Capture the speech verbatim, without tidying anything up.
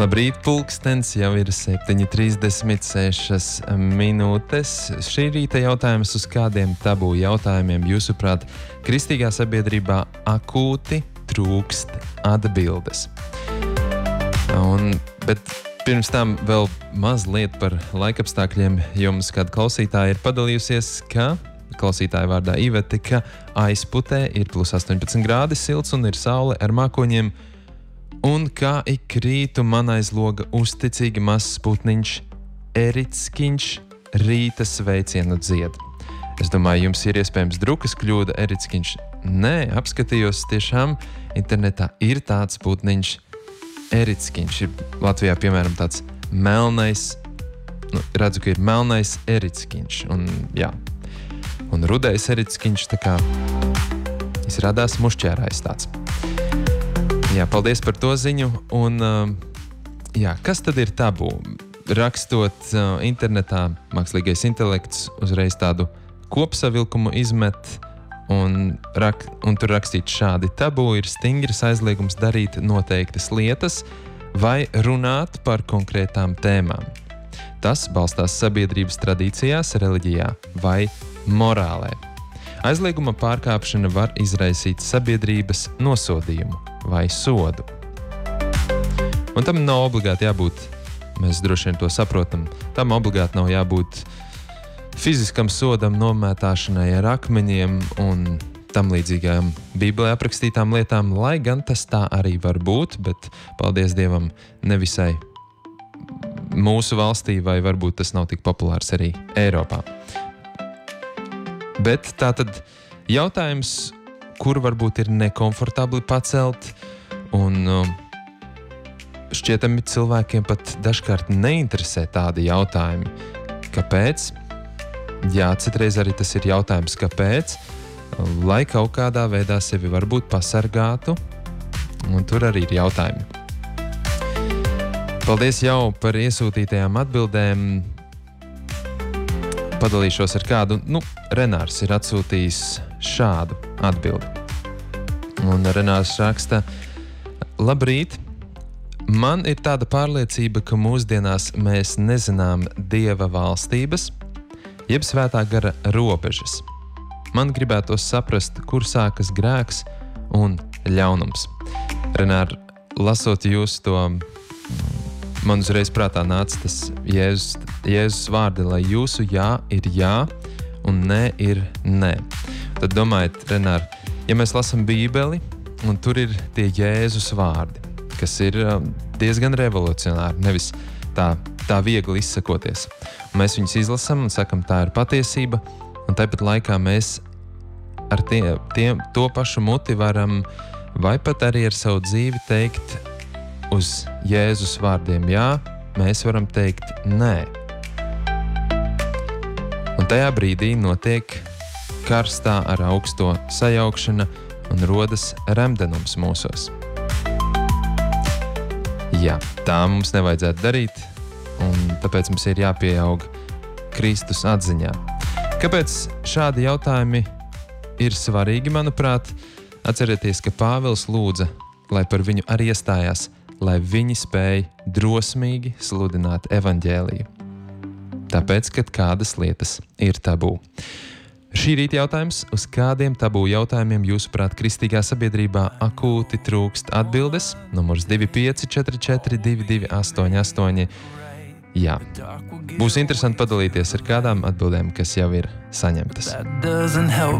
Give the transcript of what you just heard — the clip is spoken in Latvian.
Labrīt, pulkstens jau ir septiņi trīsdesmit sešas minūtes. Šī rīta jautājums, uz kādiem tabū jautājumiem, jūsuprāt, kristīgā sabiedrībā akūti trūkst atbildes. Un, bet pirms tam vēl mazliet par laikapstākļiem. Jums kāda klausītāja ir padalījusies, ka klausītāja vārdā Ivete, ka aizputē ir plus astoņpadsmit grādi silts un ir saule ar mākoņiem. Un kā ik rītu man aiz loga uzticīgi mazs putniņš Erickiņš rīta sveicienu dzied. Es domāju, jums ir iespējams drukas kļūda Erickiņš. Nē, apskatījos, tiešām internetā ir tāds putniņš Erickiņš. Ir Latvijā, piemēram, tāds melnais, nu, redzu, ka ir melnais Erickiņš. Un, jā, un rudais Erickiņš, tā kā izrādās mušķērājs tāds. Jā, paldies par to ziņu. Un, jā, kas tad ir tabū? Rakstot internetā, mākslīgais intelekts uzreiz tādu kopsavilkumu izmet un, rak, un tur rakstīt šādi: tabū ir stingrs aizliegums darīt noteiktas lietas vai runāt par konkrētām tēmām. Tas balstās sabiedrības tradīcijās, reliģijā vai morālē. Aizlieguma pārkāpšana var izraisīt sabiedrības nosodījumu vai sodu. Un tam nav obligāti jābūt, mēs droši vien to saprotam, tam obligāti nav jābūt fiziskam sodam, nomētāšanai ar akmeņiem un tam līdzīgām Bībelē aprakstītām lietām, lai gan tas tā arī var būt, bet paldies Dievam nevisai mūsu valstī, vai varbūt tas nav tik populārs arī Eiropā. Bet tātad jautājums, kur varbūt ir nekomfortabli pacelt, un um, šķietami cilvēkiem pat dažkārt neinteresē tādi jautājumi. Kāpēc? Jā, citreiz arī tas ir jautājums, kāpēc, lai kaut kādā veidā sevi varbūt pasargātu, un tur arī ir jautājumi. Paldies jau par iesūtītajām atbildēm. Padalīšos ar kādu. Nu, Renārs ir atsūtījis šādu atbildi. Un Renārs raksta: labrīt, man ir tāda pārliecība, ka mūsdienās mēs nezinām Dieva valstības, jeb svētā gara robežas. Man gribētos saprast, kur sākas grēks un ļaunums. Renār, lasot jūs to, man uzreiz prātā nāca tas Jēzus, Jēzus vārdi, lai jūsu jā ir jā un nē ir nē. Tad domājiet, Renār, ja mēs lasam Bībeli, un tur ir tie Jēzus vārdi, kas ir diezgan revolucionāri, nevis tā, tā viegli izsakoties. Un mēs viņus izlasam un sakam, tā ir patiesība, un tāpat laikā mēs ar tie, tie, to pašu muti varam vai pat arī ar savu dzīvi teikt uz Jēzus vārdiem jā, mēs varam teikt nē. Un tajā brīdī notiek karstā ar augsto sajaukšana un rodas remdenums mūsos. Jā, tā mums nevajadzētu darīt, un tāpēc mums ir jāpieaug Kristus atziņā. Kāpēc šādi jautājumi ir svarīgi, manuprāt? Atcerieties, ka Pāvils lūdza, lai par viņu arī iestājās, lai viņi spēj drosmīgi sludināt evaņģēliju. Tāpēc, kad kādas lietas ir tabū. Šī rīta jautājums, uz kādiem tabū jautājumiem jūsuprāt kristīgā sabiedrībā akūti trūkst atbildes? Numurs divi pieci četri četri divi divi astoņi astoņi. Jā, būs interesanti padalīties ar kādām atbildēm, kas jau ir saņemtas.